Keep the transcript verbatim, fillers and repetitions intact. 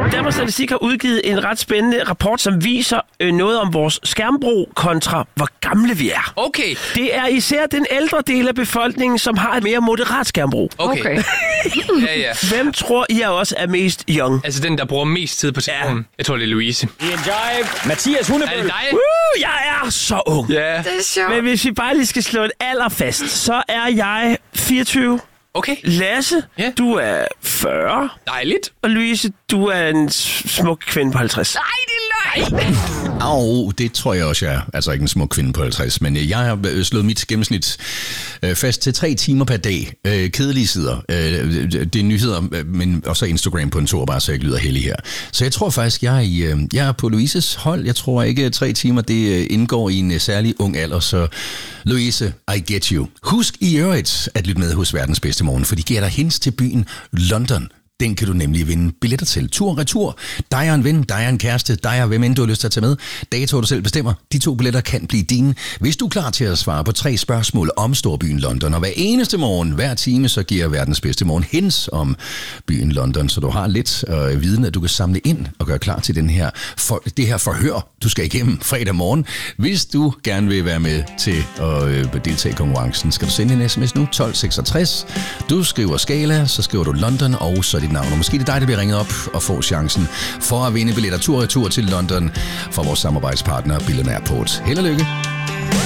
Danmarks Statistik har udgivet en ret spændende rapport, som viser øh, noget om vores skærmbrug kontra hvor gamle vi er. Okay. Det er især den ældre del af befolkningen, som har et mere moderat skærmbrug. Okay. okay. ja, ja. Hvem tror I er også er mest young? Altså den, der bruger mest tid på telefonen. Ja. Jeg tror, det er Louise. Mathias Hundebøl. Er det dig? Uh, jeg er så ung. Ja. Det er sjovt. Men hvis vi bare lige skal slå et alder fast, så er jeg fireogtyve. Okay. Lasse, Ja. du er fyrre. Dejligt. Og Louise, du er en smuk kvinde på halvtreds. Nej, det er løgn. Au, det tror jeg også, jeg er. Altså ikke en smuk kvinde på halvtreds, men jeg har slået mit gennemsnit øh, fast til tre timer per dag. Øh, kedelige sider. Øh, det er nyheder, men også Instagram på en tur, bare så jeg ikke lyder heldig her. Så jeg tror faktisk, jeg er, i, øh, jeg er på Louises hold. Jeg tror ikke, tre timer det indgår i en særlig ung alder, så Louise, I get you. Husk i øvrigt at lytte med hos Verdens Bedste Morgen, for de giver dig hints til byen London. Den kan du nemlig vinde billetter til. Tur og retur. Dig og en ven, dig og en kæreste, dig og hvem end du har lyst til at tage med. Datoer du selv bestemmer. De to billetter kan blive dine. Hvis du er klar til at svare på tre spørgsmål om storbyen London, og hver eneste morgen, hver time, så giver Verdens Bedste Morgen hints om byen London, så du har lidt øh, viden, at du kan samle ind og gøre klar til den her for, det her forhør, du skal igennem fredag morgen. Hvis du gerne vil være med til at øh, deltage i konkurrencen, skal du sende en sms nu, tolv seksogtres. Du skriver skala, så skriver du London, og så dit navn. Og måske det er dig, der bliver ringet op og får chancen for at vinde billetter tur og retur til London fra vores samarbejdspartner Billund Airport. Held og lykke!